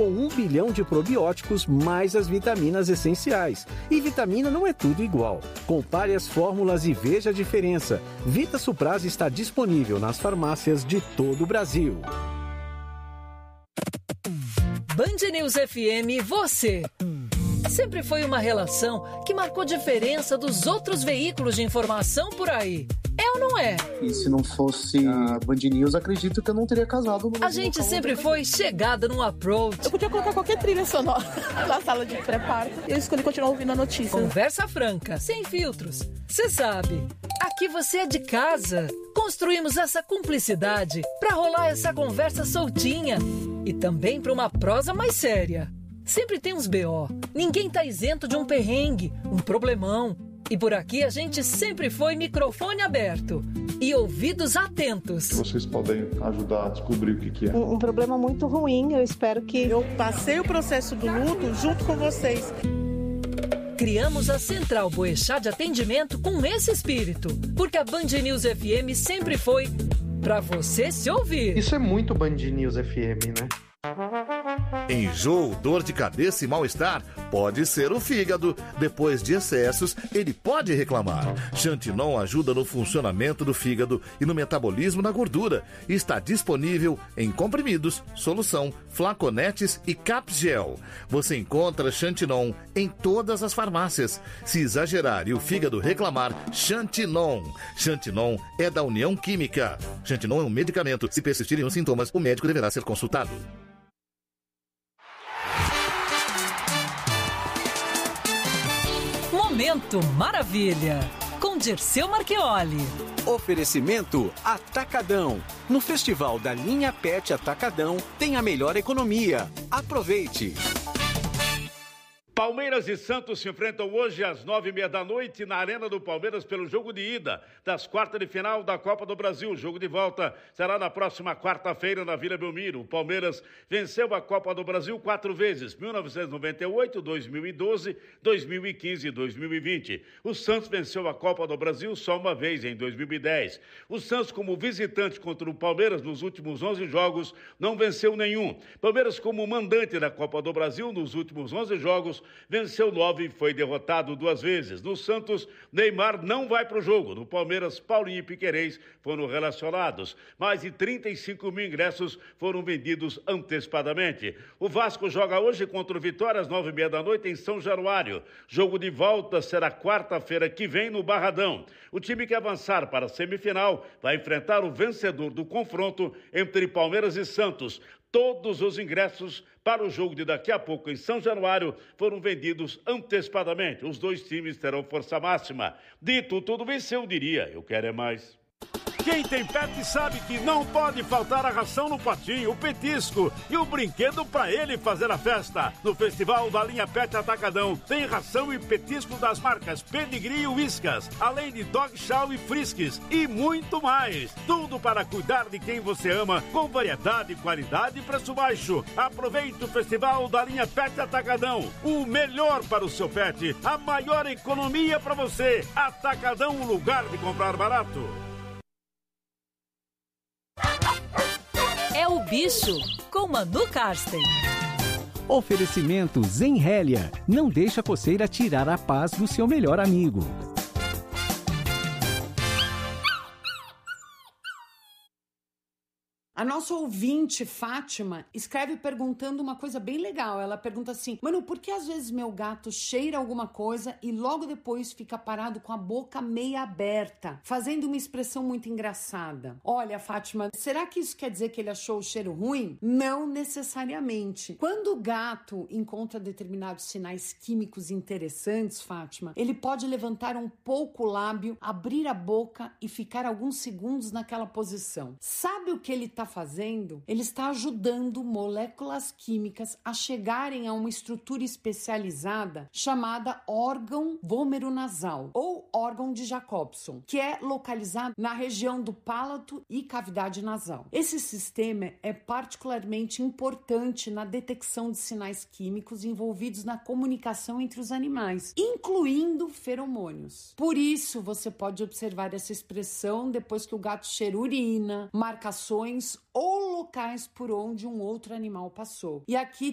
com 1 bilhão de probióticos mais as vitaminas essenciais. E vitamina não é tudo igual. Compare as fórmulas e veja a diferença. Vita Supraz está disponível nas farmácias de todo o Brasil. Band News FM, você. Sempre foi uma relação que marcou diferença dos outros veículos de informação por aí. É ou não é? E se não fosse a Band News, acredito que eu não teria casado. A gente sempre foi chegada num approach. Eu podia colocar qualquer trilha sonora na sala de pré-parto. Eu escolhi continuar ouvindo a notícia. Conversa franca, sem filtros. Você sabe, aqui você é de casa. Construímos essa cumplicidade para rolar essa conversa soltinha. E também para uma prosa mais séria. Sempre tem uns BO. Ninguém tá isento de um perrengue, um problemão. E por aqui a gente sempre foi microfone aberto e ouvidos atentos. Vocês podem ajudar a descobrir o que é. Um problema muito ruim, eu espero que... Eu passei o processo do luto junto com vocês. Criamos a Central Boechat de atendimento com esse espírito, porque a Band News FM sempre foi pra você se ouvir. Isso é muito Band News FM, né? Enjoo, dor de cabeça e mal-estar pode ser o fígado. Depois de excessos, ele pode reclamar. Xantinon ajuda no funcionamento do fígado e no metabolismo da gordura. Está disponível em comprimidos, solução, flaconetes e capgel. Você encontra Xantinon em todas as farmácias. Se exagerar e o fígado reclamar, Xantinon. Xantinon é da União Química. Xantinon é um medicamento. Se persistirem os sintomas, o médico deverá ser consultado. Momento Maravilha, com Dirceu Marchioli. Oferecimento Atacadão. No Festival da Linha Pet Atacadão tem a melhor economia. Aproveite! Palmeiras e Santos se enfrentam hoje às 9h30 da noite na Arena do Palmeiras pelo jogo de ida das quartas de final da Copa do Brasil. O jogo de volta será na próxima quarta-feira na Vila Belmiro. O Palmeiras venceu a Copa do Brasil 4 vezes, 1998, 2012, 2015 e 2020. O Santos venceu a Copa do Brasil só uma vez, em 2010. O Santos, como visitante contra o Palmeiras nos últimos 11 jogos, não venceu nenhum. Palmeiras, como mandante da Copa do Brasil nos últimos 11 jogos, venceu 9 e foi derrotado 2 vezes. No Santos, Neymar não vai para o jogo. No Palmeiras, Paulinho e Piquerez foram relacionados. Mais de 35 mil ingressos foram vendidos antecipadamente. O Vasco joga hoje contra o Vitória às 9h30 da noite em São Januário. Jogo de volta será quarta-feira que vem no Barradão. O time que avançar para a semifinal vai enfrentar o vencedor do confronto entre Palmeiras e Santos. Todos os ingressos para o jogo de daqui a pouco em São Januário foram vendidos antecipadamente. Os dois times terão força máxima. Dito tudo isso, eu diria, eu quero é mais. Quem tem pet sabe que não pode faltar a ração no potinho, o petisco e o brinquedo para ele fazer a festa. No Festival da Linha Pet Atacadão tem ração e petisco das marcas Pedigree e Whiskas, além de Dog Chow e Friskies e muito mais. Tudo para cuidar de quem você ama com variedade, qualidade e preço baixo. Aproveite o Festival da Linha Pet Atacadão. O melhor para o seu pet, a maior economia para você. Atacadão, o lugar de comprar barato. É o Bicho, com Manu Karsten. Oferecimento Zenrélia. Não deixa a coceira tirar a paz do seu melhor amigo. A nossa ouvinte, Fátima, escreve perguntando uma coisa bem legal. Ela pergunta assim: Manu, por que às vezes meu gato cheira alguma coisa e logo depois fica parado com a boca meia aberta, fazendo uma expressão muito engraçada? Olha, Fátima, será que isso quer dizer que ele achou o cheiro ruim? Não necessariamente. Quando o gato encontra determinados sinais químicos interessantes, Fátima, ele pode levantar um pouco o lábio, abrir a boca e ficar alguns segundos naquela posição. Sabe o que ele está fazendo? Ele está ajudando moléculas químicas a chegarem a uma estrutura especializada chamada órgão vômero-nasal ou órgão de Jacobson, que é localizado na região do palato e cavidade nasal. Esse sistema é particularmente importante na detecção de sinais químicos envolvidos na comunicação entre os animais, incluindo feromônios. Por isso, você pode observar essa expressão depois que o gato cheira urina, marcações ou locais por onde um outro animal passou. E aqui